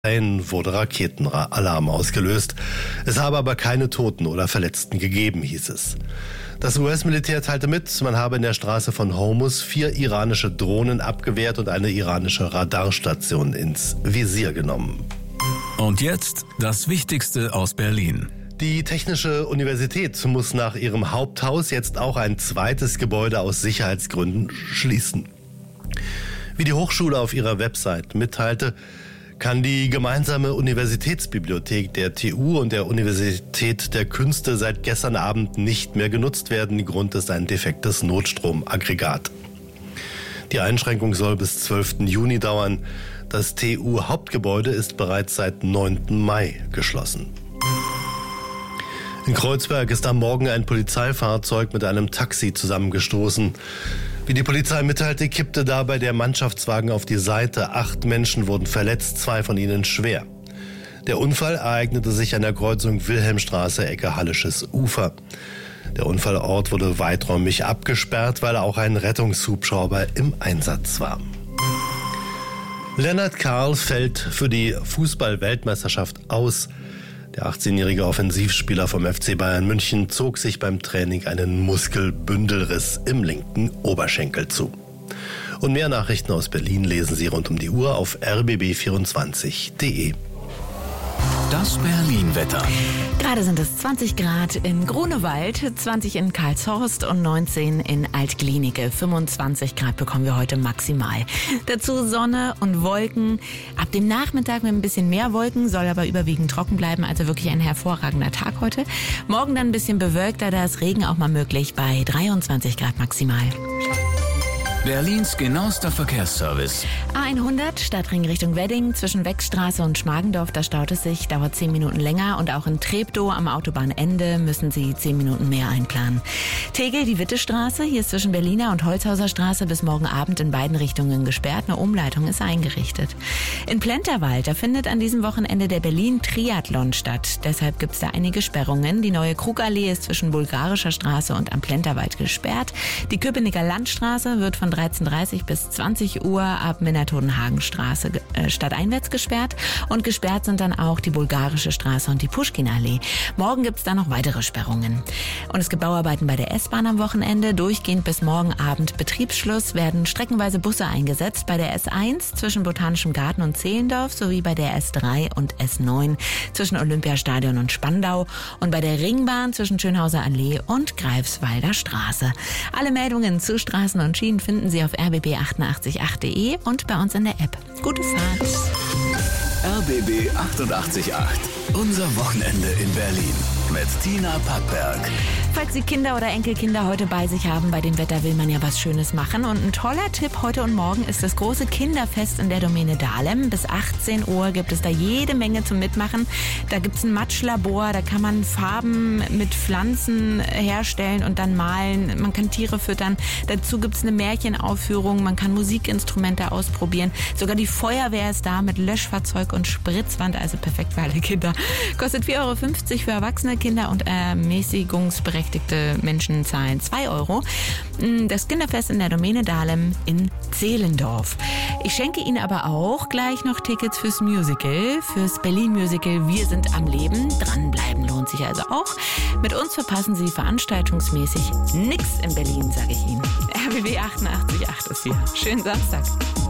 wurde Raketenalarm ausgelöst. Es habe aber keine Toten oder Verletzten gegeben, hieß es. Das US-Militär teilte mit, man habe in der Straße von Hormuz 4 iranische Drohnen abgewehrt und eine iranische Radarstation ins Visier genommen. Und jetzt das Wichtigste aus Berlin. Die Technische Universität muss nach ihrem Haupthaus jetzt auch ein zweites Gebäude aus Sicherheitsgründen schließen. Wie die Hochschule auf ihrer Website mitteilte, kann die gemeinsame Universitätsbibliothek der TU und der Universität der Künste seit gestern Abend nicht mehr genutzt werden. Grund ist ein defektes Notstromaggregat. Die Einschränkung soll bis 12. Juni dauern. Das TU-Hauptgebäude ist bereits seit 9. Mai geschlossen. In Kreuzberg ist am Morgen ein Polizeifahrzeug mit einem Taxi zusammengestoßen. Wie die Polizei mitteilte, kippte dabei der Mannschaftswagen auf die Seite. 8 Menschen wurden verletzt, 2 von ihnen schwer. Der Unfall ereignete sich an der Kreuzung Wilhelmstraße, Ecke Hallisches Ufer. Der Unfallort wurde weiträumig abgesperrt, weil auch ein Rettungshubschrauber im Einsatz war. Lennart Karl fällt für die Fußball-Weltmeisterschaft aus. Der 18-jährige Offensivspieler vom FC Bayern München zog sich beim Training einen Muskelbündelriss im linken Oberschenkel zu. Und mehr Nachrichten aus Berlin lesen Sie rund um die Uhr auf rbb24.de. Das Berlin-Wetter. Gerade sind es 20 Grad in Grunewald, 20 in Karlshorst und 19 in Altglienicke. 25 Grad bekommen wir heute maximal. Dazu Sonne und Wolken. Ab dem Nachmittag mit ein bisschen mehr Wolken, soll aber überwiegend trocken bleiben. Also wirklich ein hervorragender Tag heute. Morgen dann ein bisschen bewölkter, da ist Regen auch mal möglich bei 23 Grad maximal. Berlins genauester Verkehrsservice. A100 Stadtring Richtung Wedding zwischen Wechstraße und Schmargendorf, da staut es sich, dauert 10 Minuten länger und auch in Treptow am Autobahnende müssen Sie 10 Minuten mehr einplanen. Tegel, die Wittestraße, hier ist zwischen Berliner und Holzhauser Straße bis morgen Abend in beiden Richtungen gesperrt, eine Umleitung ist eingerichtet. In Plenterwald, da findet an diesem Wochenende der Berlin-Triathlon statt, deshalb gibt es da einige Sperrungen. Die neue Krugallee ist zwischen Bulgarischer Straße und am Plenterwald gesperrt. Die Köpenicker Landstraße wird von 13:30 bis 20 Uhr ab Minna-Todenhagen-Straße stadteinwärts gesperrt. Und gesperrt sind dann auch die Bulgarische Straße und die Puschkin-Allee. Morgen gibt es dann noch weitere Sperrungen. Und es gibt Bauarbeiten bei der S-Bahn am Wochenende. Durchgehend bis morgen Abend Betriebsschluss werden streckenweise Busse eingesetzt. Bei der S1 zwischen Botanischem Garten und Zehlendorf sowie bei der S3 und S9 zwischen Olympiastadion und Spandau. Und bei der Ringbahn zwischen Schönhauser Allee und Greifswalder Straße. Alle Meldungen zu Straßen und Schienen finden Sie auf rbb888.de und bei uns in der App. Gute Fahrt! RBB 888. Unser Wochenende in Berlin mit Tina Packberg. Falls Sie Kinder oder Enkelkinder heute bei sich haben, bei dem Wetter will man ja was Schönes machen. Und ein toller Tipp heute und morgen ist das große Kinderfest in der Domäne Dahlem. Bis 18 Uhr gibt es da jede Menge zum Mitmachen. Da gibt es ein Matschlabor, da kann man Farben mit Pflanzen herstellen und dann malen. Man kann Tiere füttern. Dazu gibt es eine Märchenaufführung, man kann Musikinstrumente ausprobieren. Sogar die Feuerwehr ist da mit Löschfahrzeug und Spritzwand, also perfekt für alle Kinder. Kostet 4,50 Euro für erwachsene Kinder und ermäßigungsberechtigte Menschen zahlen 2 Euro. Das Kinderfest in der Domäne Dahlem in Zehlendorf. Ich schenke Ihnen aber auch gleich noch Tickets fürs Musical, fürs Berlin-Musical Wir sind am Leben. Dranbleiben lohnt sich also auch. Mit uns verpassen Sie veranstaltungsmäßig nichts in Berlin, sage ich Ihnen. RBB 88.8 ist hier. Schönen Samstag.